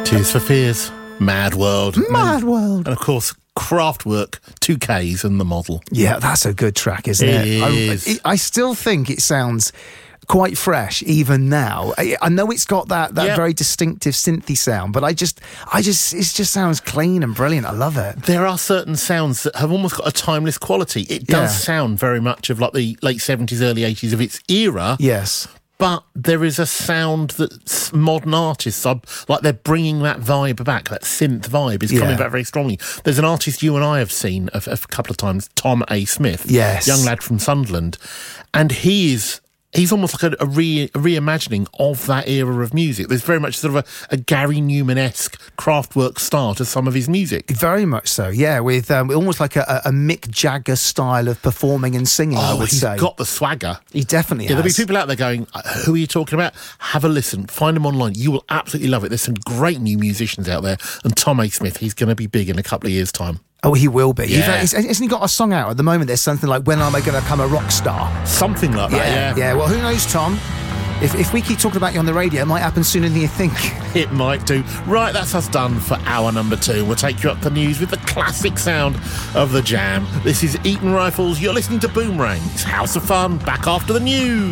Tears for Fears, Mad World. Mad World. And of course, Kraftwerk, 2Ks and The Model. Yeah, that's a good track, isn't it? It is. I still think it sounds quite fresh even now. I know it's got that very distinctive synthy sound, but it just sounds clean and brilliant. I love it. There are certain sounds that have almost got a timeless quality. It does sound very much of like the late 70s, early 80s of its era. Yes. But there is a sound that modern artists are, like they're bringing that vibe back, that synth vibe is coming back very strongly. There's an artist you and I have seen a couple of times, Tom A. Smith, young lad from Sunderland, and he's almost like a reimagining of that era of music. There's very much sort of a Gary Newman-esque Kraftwerk style to some of his music. Very much so, yeah, with almost like a Mick Jagger style of performing and singing, I would say. He's got the swagger. He definitely has. There'll be people out there going, who are you talking about? Have a listen. Find him online. You will absolutely love it. There's some great new musicians out there. And Tom A. Smith, he's going to be big in a couple of years' time. Oh, he will be. Yeah. Hasn't he got a song out at the moment? There's something like, When Am I Going to Become a Rock Star? Something like that, Yeah, well, who knows, Tom? If we keep talking about you on the radio, it might happen sooner than you think. It might do. Right, that's us done for hour number 2. We'll take you up the news with the classic sound of the Jam. This is Eton Rifles. You're listening to Boomerang. It's House of Fun. Back after the news.